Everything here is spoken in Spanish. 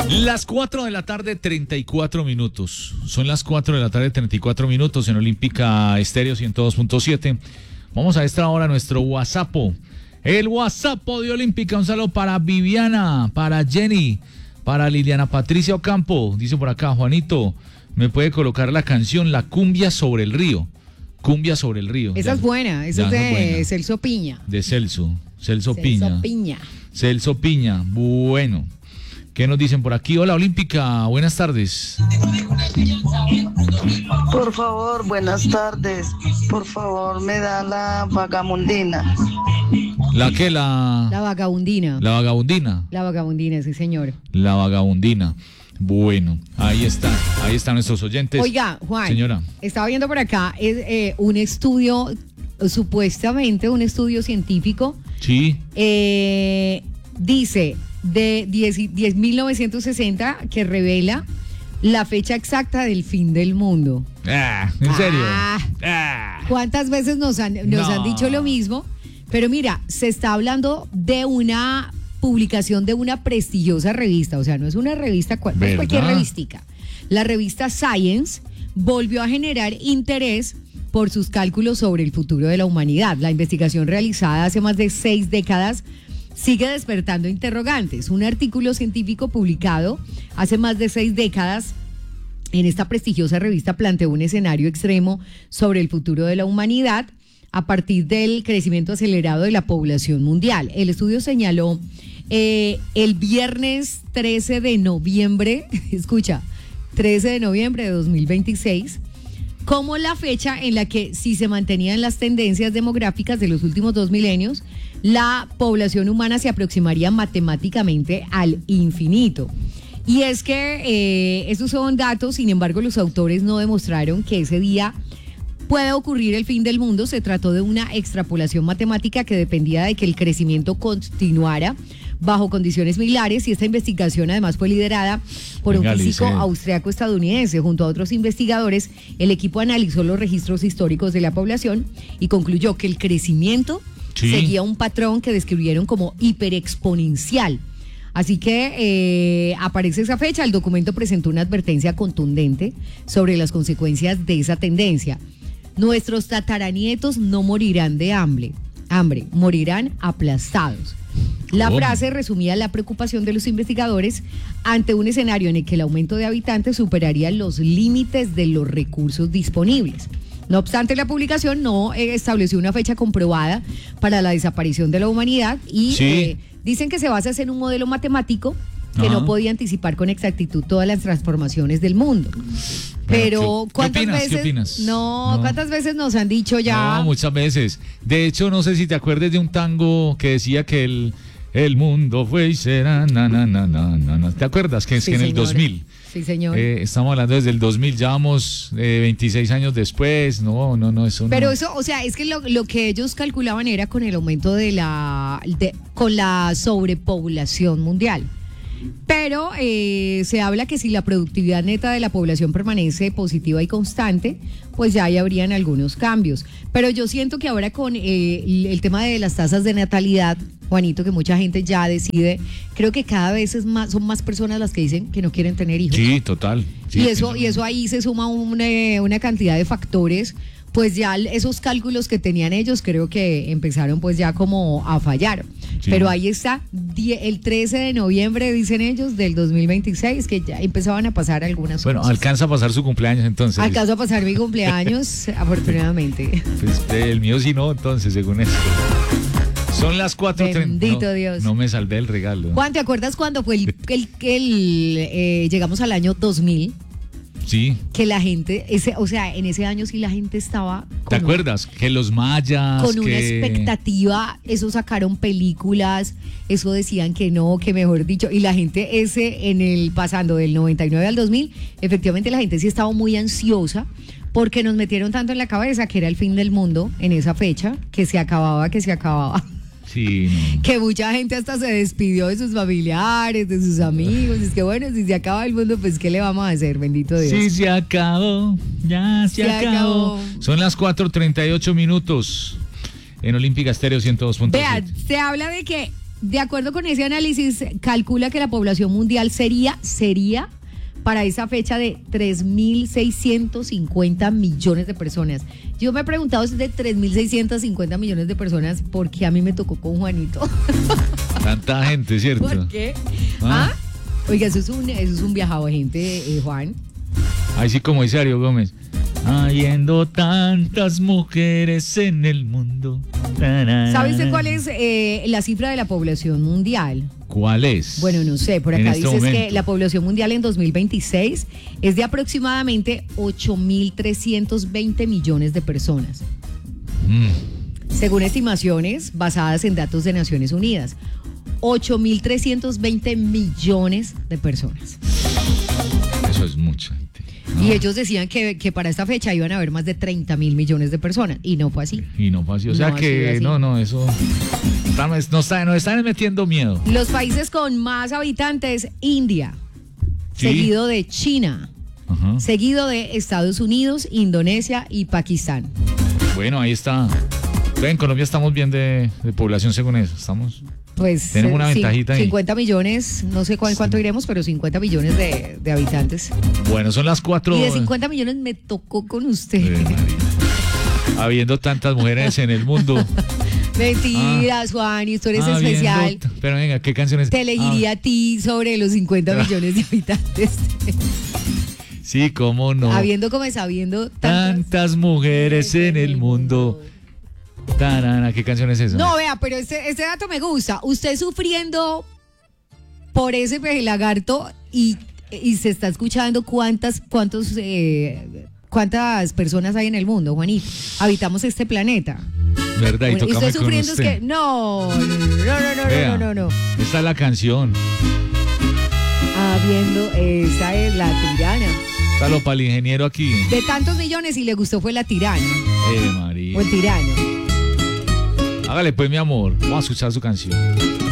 Las 4 de la tarde, 34 minutos. Son las 4 de la tarde, 34 minutos en Olímpica Estéreo 102.7. Vamos a esta hora a nuestro WhatsApp. El WhatsApp de Olímpica. Un saludo para Viviana, para Jenny, para Liliana Patricia Ocampo. Dice por acá, Juanito, ¿me puede colocar la canción La Cumbia sobre el Río? Cumbia sobre el Río. Esa es buena, esa es de Celso Piña. De Celso Piña. Celso Piña, bueno. ¿Qué nos dicen por aquí? Hola, Olímpica, buenas tardes. Por favor, buenas tardes. Por favor, me da la Vagabundina. ¿La qué? La Vagabundina. ¿La Vagabundina? La Vagabundina, sí, señor. La Vagabundina. Bueno, ahí están nuestros oyentes. Oiga, Juan, señora, estaba viendo por acá un estudio, supuestamente un estudio científico. Sí. Dice de 1960 que revela la fecha exacta del fin del mundo. ¿En serio? ¿Cuántas veces nos han dicho lo mismo? Pero mira, se está hablando de una publicación de una prestigiosa revista, o sea, no es una revista, no es cualquier revistica. La revista Science volvió a generar interés por sus cálculos sobre el futuro de la humanidad. La investigación realizada hace más de 6 décadas sigue despertando interrogantes. Un artículo científico publicado hace más de 6 décadas en esta prestigiosa revista planteó un escenario extremo sobre el futuro de la humanidad a partir del crecimiento acelerado de la población mundial. El estudio señaló el viernes 13 de noviembre, escucha, 13 de noviembre de 2026, como la fecha en la que, si se mantenían las tendencias demográficas de los últimos 2 milenios, la población humana se aproximaría matemáticamente al infinito. Y es que estos son datos, sin embargo, los autores no demostraron que ese día puede ocurrir el fin del mundo. Se trató de una extrapolación matemática que dependía de que el crecimiento continuara bajo condiciones similares, y esta investigación además fue liderada por un físico austriaco estadounidense. Junto a otros investigadores, el equipo analizó los registros históricos de la población y concluyó que el crecimiento seguía un patrón que describieron como hiperexponencial. Así que aparece esa fecha. El documento presentó una advertencia contundente sobre las consecuencias de esa tendencia. Nuestros tataranietos no morirán de hambre, morirán aplastados. La frase resumía la preocupación de los investigadores ante un escenario en el que el aumento de habitantes superaría los límites de los recursos disponibles. No obstante, la publicación no estableció una fecha comprobada para la desaparición de la humanidad y dicen que se basa en un modelo matemático que no podía anticipar con exactitud todas las transformaciones del mundo. Pero ¿cuántas veces? No, ¿cuántas veces nos han dicho ya? No, muchas veces. De hecho, no sé si te acuerdas de un tango que decía que el mundo fue y será ¿Te acuerdas? Que es que en el 2000. Sí, señor. Estamos hablando desde el 2000, ya vamos 26 años después. No, eso Pero no. eso, o sea, es que lo que ellos calculaban era con el aumento con la sobrepoblación mundial. Pero se habla que si la productividad neta de la población permanece positiva y constante, pues ya ahí habrían algunos cambios. Pero yo siento que ahora con el tema de las tasas de natalidad, Juanito, que mucha gente ya decide, creo que cada vez son más personas las que dicen que no quieren tener hijos. Sí, total. Sí, y eso ahí se suma una cantidad de factores. Pues ya esos cálculos que tenían ellos creo que empezaron pues ya como a fallar. Sí. Pero ahí está, el 13 de noviembre, dicen ellos, del 2026, que ya empezaban a pasar algunas cosas. Bueno, alcanza a pasar su cumpleaños entonces. Alcanza a pasar mi cumpleaños, afortunadamente. Pues el mío sí no, entonces, según esto. Son las 4:30. Bendito Dios. No me salvé el regalo. Juan, ¿te acuerdas cuando fue llegamos al año 2000? Sí. Que la gente, en ese año sí la gente estaba... ¿Te acuerdas? Que los mayas... Con una expectativa, eso sacaron películas, eso decían que no, que mejor dicho, y la gente pasando del 99 al 2000, efectivamente la gente sí estaba muy ansiosa, porque nos metieron tanto en la cabeza que era el fin del mundo en esa fecha, que se acababa. Sí, no. Que mucha gente hasta se despidió de sus familiares, de sus amigos. Es que bueno, si se acaba el mundo, pues ¿qué le vamos a hacer? Bendito Dios. Sí, se acabó, ya se acabó. Son las 4:38 minutos en Olímpica Estéreo 102.7. Vean, se habla de que de acuerdo con ese análisis, calcula que la población mundial sería para esa fecha de 3.650 millones de personas. Yo me he preguntado si es de 3.650 millones de personas, porque a mí me tocó con Juanito. Tanta gente, ¿cierto? ¿Por qué? Oiga, eso es un viajado de gente, Juan. Ahí sí, como dice Ario Gómez. Habiendo tantas mujeres en el mundo. ¿Sabe usted cuál es la cifra de la población mundial? ¿Cuál es? Bueno, no sé, por acá dices momento que la población mundial en 2026 es de aproximadamente 8.320 millones de personas. Según estimaciones basadas en datos de Naciones Unidas. 8.320 millones de personas. Eso es mucha gente. ¿No? Y ellos decían que para esta fecha iban a haber más de 30.000 millones de personas. Y no fue así. O sea que, eso... Nos están metiendo miedo. Los países con más habitantes, India, ¿Sí? seguido de China, seguido de Estados Unidos, Indonesia y Pakistán. Bueno, ahí está. En Colombia estamos bien de población según eso. Tenemos una ventajita ahí. 50 millones, no sé cuánto iremos, pero 50 millones de habitantes. Bueno, son las 4. Y de 50 millones me tocó con usted. Habiendo tantas mujeres en el mundo. Mentiras, Juan, y tú eres especial. Pero venga, ¿qué canciones? Te elegiría a ti sobre los 50 millones de habitantes. Sí, cómo no. Sabiendo tantas mujeres en el mundo. Tarana, ¿qué canción es esa? No, vea, pero este dato me gusta. Usted sufriendo por ese lagarto y se está escuchando cuántas personas hay en el mundo, Juanito. Habitamos este planeta. ¿Verdad? Y usted sufriendo es que no. Esta es la canción. Esa es la tirana. Está lo para el ingeniero aquí. De tantos millones y le gustó fue la tirana. María. O el tirano. Hágale pues, mi amor. Vamos a escuchar su canción.